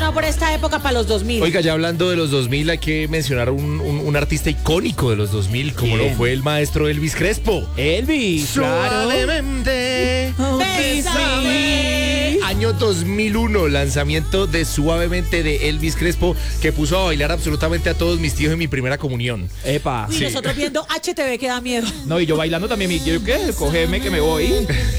sonado por esta época para los 2000. Oiga, ya hablando de los 2000, hay que mencionar un artista icónico de los 2000, como lo fue el maestro Elvis Crespo. Elvis, claro. Suavemente, Bésame. Año 2001, lanzamiento de Suavemente de Elvis Crespo, que puso a bailar absolutamente a todos mis tíos en mi primera comunión. Epa. Y nosotros viendo HTV que da miedo. No, y yo bailando también. ¿Yo qué? Cógeme que me voy.